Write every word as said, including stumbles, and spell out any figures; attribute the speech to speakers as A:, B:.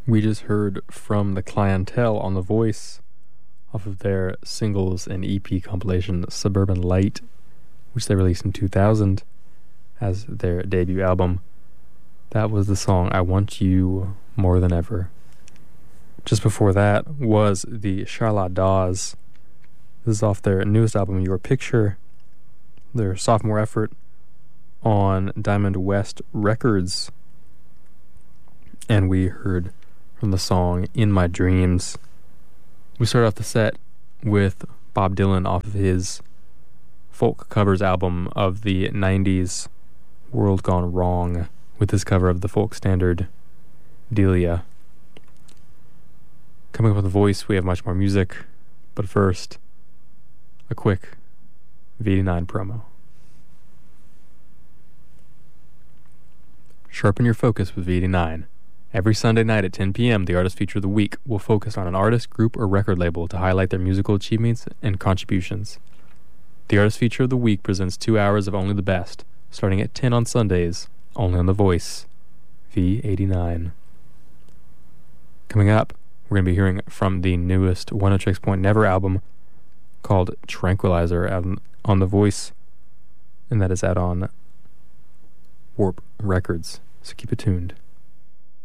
A: We just heard from The Clientele on The Voice off of their singles and E P compilation Suburban Light, which they released in two thousand as their debut album. That was the song I Want You More Than Ever. Just before that was the Charlotte Dawes. This is off their newest album, Your Picture, their sophomore effort on Diamond West Records. And we heard from the song In My Dreams. We started off the set with Bob Dylan off of his folk covers album of the nineties, World Gone Wrong, with his cover of the folk standard Delia. Coming up with The Voice, we have much more music, but first, a quick V eighty-nine promo. Sharpen your focus with V eighty-nine. Every Sunday night at ten p.m., the Artist Feature of the Week will focus on an artist, group, or record label to highlight their musical achievements and contributions. The Artist Feature of the Week presents two hours of only the best, starting at ten on Sundays, only on The Voice. V eighty-nine. Coming up, we're going to be hearing from the newest One oh Tricks Point Never album called Tranquilizer on, on The Voice, and that is out on Warp Records, so keep it tuned.